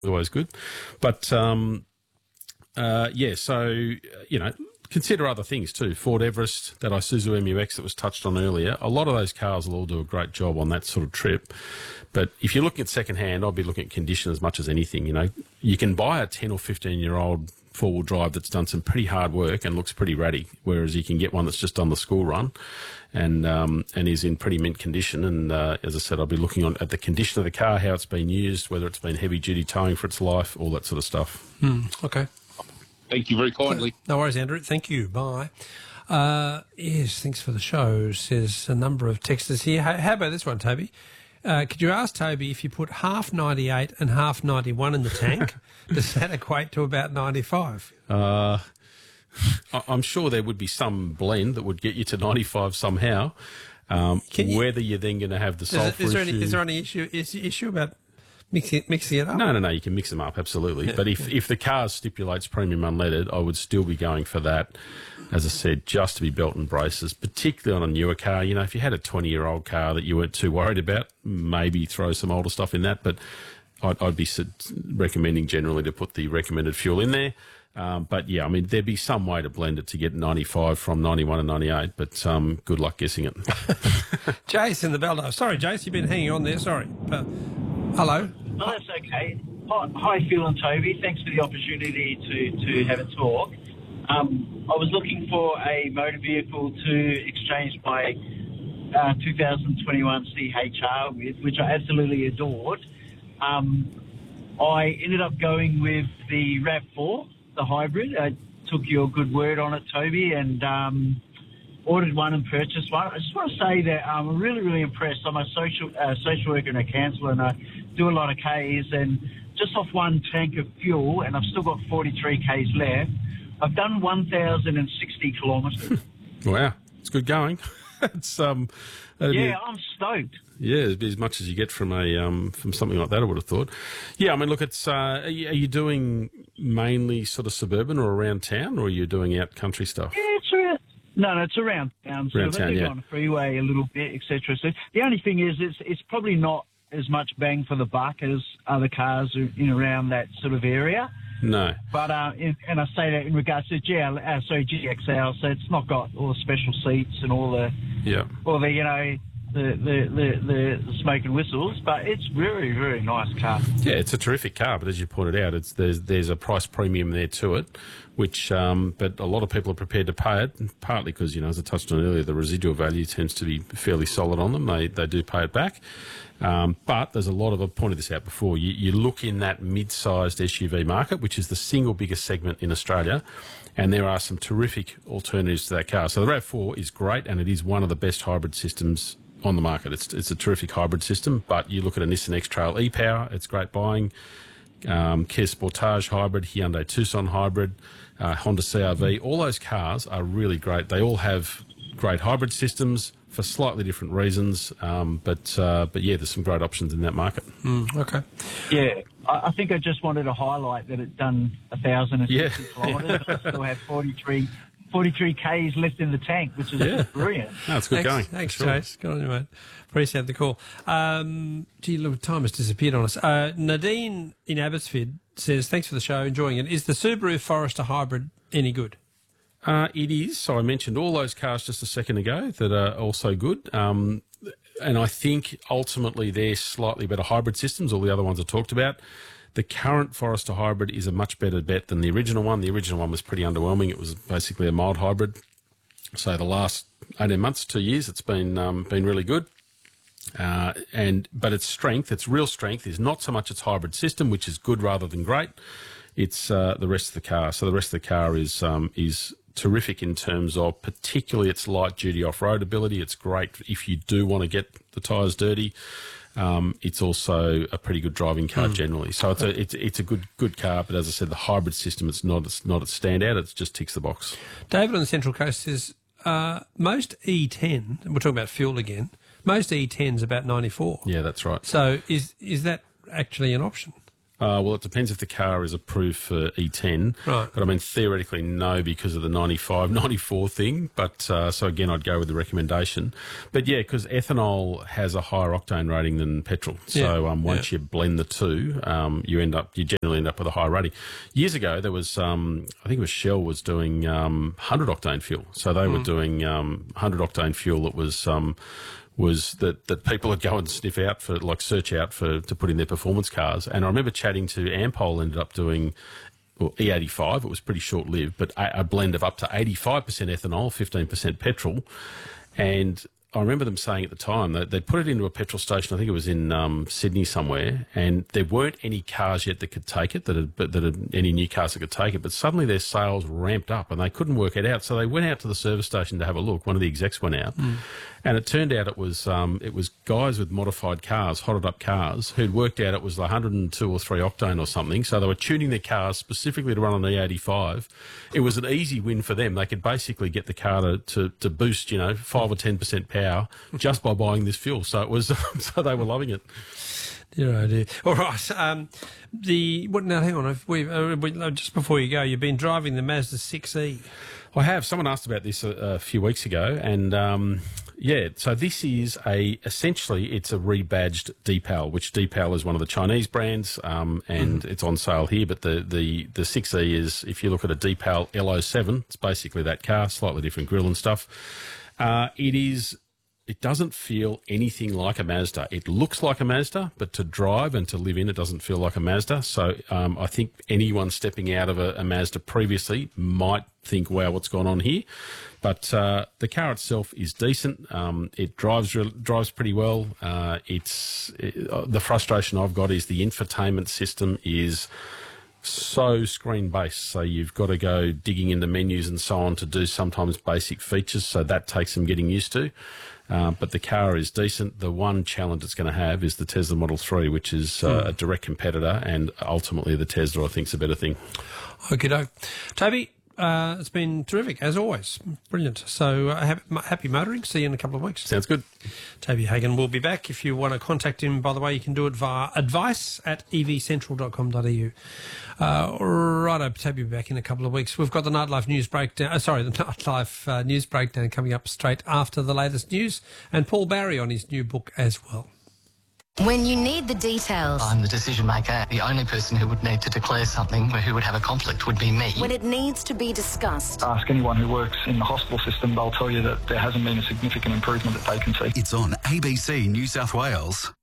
always good. But, so, consider other things too. Ford Everest, that Isuzu MU-X that was touched on earlier, a lot of those cars will all do a great job on that sort of trip. But if you're looking at second-hand, I'll be looking at condition as much as anything. You can buy a 10 or 15-year-old four-wheel drive that's done some pretty hard work and looks pretty ratty, whereas you can get one that's just done the school run and is in pretty mint condition. And as I said, I'll be looking at the condition of the car, how it's been used, whether it's been heavy-duty towing for its life, all that sort of stuff. Okay. Thank you very kindly. No worries, Andrew. Thank you. Bye. Yes, thanks for the show, says a number of texters here. How about this one, Toby? Could you ask Toby if you put half 98 and half 91 in the tank, does that equate to about 95? I'm sure there would be some blend that would get you to 95 somehow. Whether you're then going to have the sulphur is there any issue about mixing it up? No, you can mix them up, absolutely. Yeah, but if the car stipulates premium unleaded, I would still be going for that, as I said, just to be belt and braces, particularly on a newer car. If you had a 20-year-old car that you weren't too worried about, maybe throw some older stuff in that. But I'd be recommending generally to put the recommended fuel in there. But, yeah, I mean, there'd be some way to blend it to get 95 from 91 and 98, but good luck guessing it. Jace in the Baldo. Sorry, Jace, you've been hanging on there. Sorry. Hello. No, that's okay. Hi, Phil and Toby. Thanks for the opportunity to have a talk. I was looking for a motor vehicle to exchange my 2021 CHR with, which I absolutely adored. I ended up going with the RAV4, the hybrid. I took your good word on it, Toby, and ordered one and purchased one. I just want to say that I'm really, really impressed. I'm a social worker and a counsellor, and I do a lot of Ks, and just off one tank of fuel, and I've still got 43 Ks left, I've done 1,060 kilometres. Wow, it's good going. It's I'm stoked. Yeah, it'd be as much as you get from from something like that, I would have thought. Yeah, I mean, look, it's are you doing mainly sort of suburban or around town, or are you doing out country stuff? Yeah, it's around. No, it's around town. So around town, on the freeway a little bit, etc. So the only thing is, it's probably not as much bang for the buck as other cars in around that sort of area. No. But and I say that in regards to GXL, so it's not got all the special seats and all the the smoke and whistles, but it's very, very nice car. Yeah, it's a terrific car, but as you pointed out, there's a price premium there to it, which but a lot of people are prepared to pay it, partly because, as I touched on earlier, the residual value tends to be fairly solid on them. They do pay it back. But there's a lot of, I've pointed this out before, you look in that mid-sized SUV market, which is the single biggest segment in Australia, and there are some terrific alternatives to that car. So the RAV4 is great, and it is one of the best hybrid systems on the market. It's a terrific hybrid system, but you look at a Nissan X-Trail e-Power, it's great buying. Kia Sportage hybrid, Hyundai Tucson hybrid, Honda CR-V, all those cars are really great. They all have great hybrid systems for slightly different reasons, but yeah, there's some great options in that market. Okay. Yeah, I think I just wanted to highlight that it's done 1,060 kilometres. I still have 43 Ks left in the tank, which is brilliant. No, it's good going. Thanks, sure. Chase. Good on you, mate. Appreciate the call. Look, time has disappeared on us. Nadine in Abbotsford says, thanks for the show, enjoying it. Is the Subaru Forester hybrid any good? It is. So I mentioned all those cars just a second ago that are also good. And I think ultimately they're slightly better hybrid systems, all the other ones I talked about. The current Forester hybrid is a much better bet than the original one. The original one was pretty underwhelming. It was basically a mild hybrid. So the last 18 months, 2 years, it's been really good. But its strength, its real strength, is not so much its hybrid system, which is good rather than great. It's the rest of the car. So the rest of the car is terrific in terms of particularly its light duty off-road ability. It's great if you do want to get the tyres dirty. It's also a pretty good driving car generally. So it's a good car, but as I said, the hybrid system, it's not a standout. It just ticks the box. David on the Central Coast says most E10, we're talking about fuel again, most E10's about 94. Yeah, that's right. So is that actually an option? Well, it depends if the car is approved for E10. Right. But I mean, theoretically, no, because of the 95, 94 thing. But so again, I'd go with the recommendation. But yeah, because ethanol has a higher octane rating than petrol. So once you blend the two, you generally end up with a higher rating. Years ago, there was, I think it was Shell was doing 100 octane fuel. So they were doing 100 octane fuel that was that people would go and search out for to put in their performance cars. And I remember chatting to Ampol, ended up doing E85. It was pretty short lived, but a blend of up to 85% ethanol, 15% petrol. And I remember them saying at the time that they'd put it into a petrol station. I think it was in Sydney somewhere, and there weren't any cars yet that could take it, any new cars that could take it. But suddenly their sales ramped up, and they couldn't work it out. So they went out to the service station to have a look. One of the execs went out, and it turned out it was guys with modified cars, hotted up cars, who'd worked out it was 102 or 3 octane or something. So they were tuning their cars specifically to run on E85. It was an easy win for them. They could basically get the car to boost, 5 or 10% power just by buying this fuel. So it was, so they were loving it. Dear, oh dear. All right. Now, hang on. Just before you go, you've been driving the Mazda 6E. I have. Someone asked about this a few weeks ago, and so this is essentially it's a rebadged Deepal, which Deepal is one of the Chinese brands, and it's on sale here. But the 6E is, if you look at a Deepal L07, it's basically that car, slightly different grille and stuff. It doesn't feel anything like a Mazda. It looks like a Mazda, but to drive and to live in, it doesn't feel like a Mazda. So I think anyone stepping out of a Mazda previously might think, wow, what's going on here? But the car itself is decent. It drives pretty well. The frustration I've got is the infotainment system is so screen-based, so you've got to go digging into menus and so on to do sometimes basic features, so that takes some getting used to. But the car is decent. The one challenge it's going to have is the Tesla Model 3, which is a direct competitor, and ultimately the Tesla, I think, is a better thing. Okey-doke. Toby, it's been terrific, as always. Brilliant. So happy motoring. See you in a couple of weeks. Sounds good. Toby Hagan will be back. If you want to contact him, by the way, you can do it via advice@evcentral.com.au. Righto, Toby will be back in a couple of weeks. We've got the Nightlife News Breakdown. The Nightlife News Breakdown coming up straight after the latest news, and Paul Barry on his new book as well. When you need the details. I'm the decision maker. The only person who would need to declare something who would have a conflict would be me. When it needs to be discussed. Ask anyone who works in the hospital system, they'll tell you that there hasn't been a significant improvement that they can see. It's on ABC New South Wales.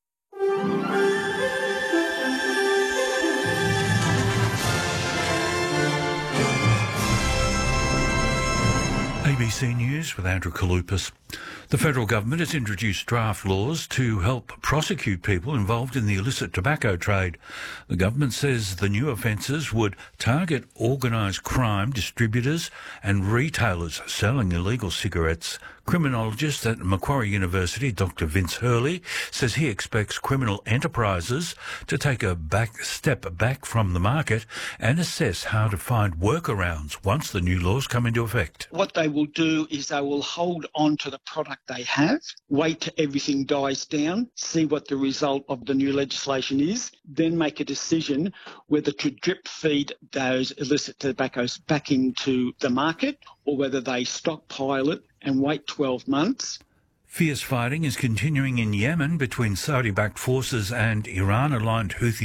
ABC News with Andrew Kalupas. The federal government has introduced draft laws to help prosecute people involved in the illicit tobacco trade. The government says the new offences would target organised crime distributors and retailers selling illegal cigarettes. Criminologist at Macquarie University, Dr. Vince Hurley, says he expects criminal enterprises to take a step back from the market and assess how to find workarounds once the new laws come into effect. What they will do is they will hold on to the product they have, wait till everything dies down, see what the result of the new legislation is, then make a decision whether to drip feed those illicit tobaccos back into the market or whether they stockpile it and wait 12 months. Fierce fighting is continuing in Yemen between Saudi-backed forces and Iran-aligned Houthi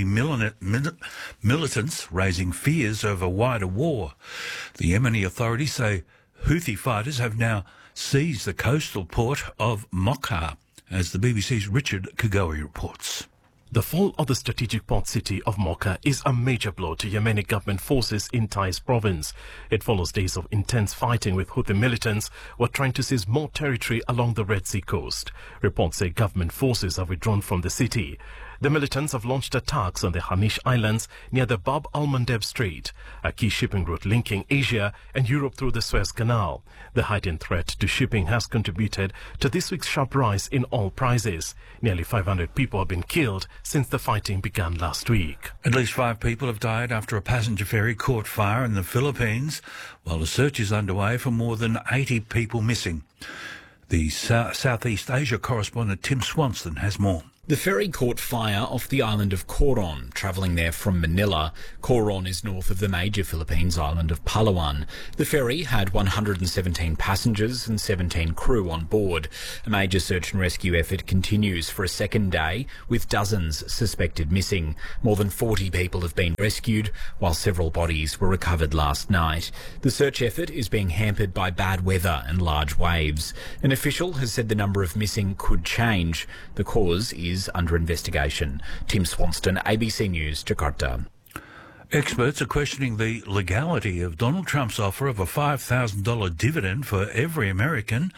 militants, raising fears over wider war. The Yemeni authorities say Houthi fighters have now seized the coastal port of Mocha, as the BBC's Richard Kagawi reports. The fall of the strategic port city of Mocha is a major blow to Yemeni government forces in Taiz province. It follows days of intense fighting with Houthi militants who are trying to seize more territory along the Red Sea coast. Reports say government forces have withdrawn from the city. The militants have launched attacks on the Hanish Islands near the Bab al-Mandeb Strait, a key shipping route linking Asia and Europe through the Suez Canal. The heightened threat to shipping has contributed to this week's sharp rise in oil prices. Nearly 500 people have been killed since the fighting began last week. At least 5 people have died after a passenger ferry caught fire in the Philippines, while a search is underway for more than 80 people missing. The Southeast Asia correspondent Tim Swanson has more. The ferry caught fire off the island of Coron, travelling there from Manila. Coron is north of the major Philippines island of Palawan. The ferry had 117 passengers and 17 crew on board. A major search and rescue effort continues for a second day, with dozens suspected missing. More than 40 people have been rescued, while several bodies were recovered last night. The search effort is being hampered by bad weather and large waves. An official has said the number of missing could change. The cause is under investigation. Tim Swanston, ABC News, Jakarta. Experts are questioning the legality of Donald Trump's offer of a $5,000 dividend for every American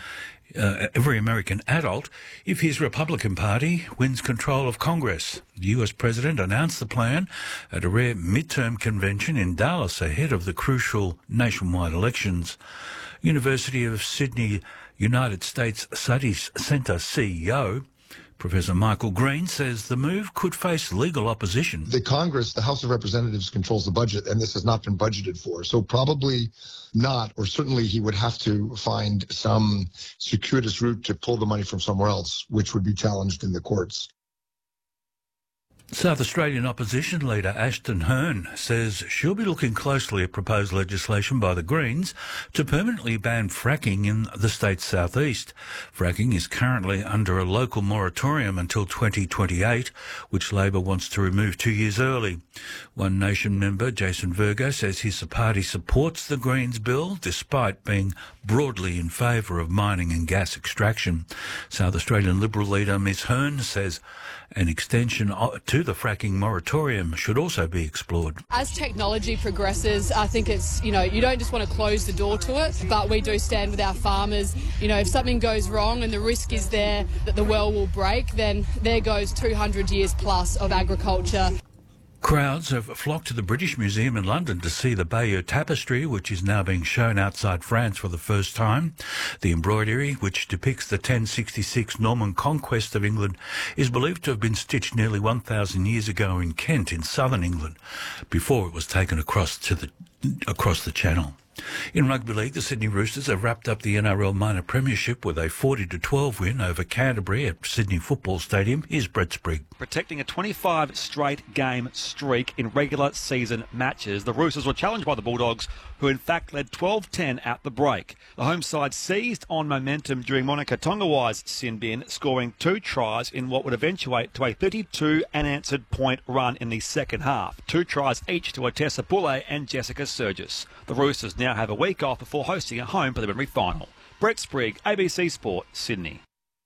adult if his Republican Party wins control of Congress. The US President announced the plan at a rare midterm convention in Dallas ahead of the crucial nationwide elections. University of Sydney United States Studies Centre CEO Professor Michael Green says the move could face legal opposition. The Congress, the House of Representatives, controls the budget, and this has not been budgeted for. So probably not, or certainly he would have to find some circuitous route to pull the money from somewhere else, which would be challenged in the courts. South Australian opposition leader Ashton Hearn says she'll be looking closely at proposed legislation by the Greens to permanently ban fracking in the state's southeast. Fracking is currently under a local moratorium until 2028, which Labor wants to remove 2 years early. One Nation member, Jason Virgo, says his party supports the Greens bill despite being broadly in favour of mining and gas extraction. South Australian Liberal leader Ms Hearn says an extension to the fracking moratorium should also be explored. As technology progresses, I think it's, you don't just want to close the door to it, but we do stand with our farmers. If something goes wrong and the risk is there that the well will break, then there goes 200 years plus of agriculture. Crowds have flocked to the British Museum in London to see the Bayeux Tapestry, which is now being shown outside France for the first time. The embroidery, which depicts the 1066 Norman conquest of England, is believed to have been stitched nearly 1,000 years ago in Kent, in southern England, before it was taken across the Channel. In Rugby League, the Sydney Roosters have wrapped up the NRL Minor Premiership with a 40-12 win over Canterbury at Sydney Football Stadium. Here's Brett Sprigg. Protecting a 25 straight game streak in regular season matches, the Roosters were challenged by the Bulldogs, who in fact led 12-10 at the break. The home side seized on momentum during Monica Tongawai's sin bin, scoring 2 tries in what would eventuate to a 32 unanswered point run in the second half. 2 tries each to Atessa Poulet and Jessica Surgis. The Roosters now have a week off before hosting a home preliminary final. Brett Sprigg, ABC Sport, Sydney.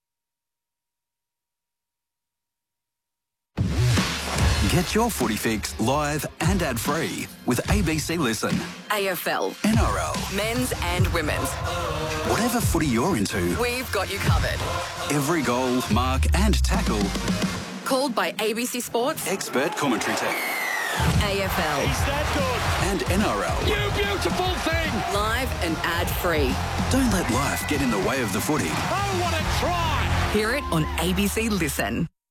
Get your footy fix live and ad-free with ABC Listen. AFL, NRL, men's and women's. Whatever footy you're into, we've got you covered. Every goal, mark and tackle. Called by ABC Sports expert commentary team. AFL. Is that good? And NRL. You beautiful thing! Live and ad-free. Don't let life get in the way of the footy. Oh, what a try! Hear it on ABC Listen.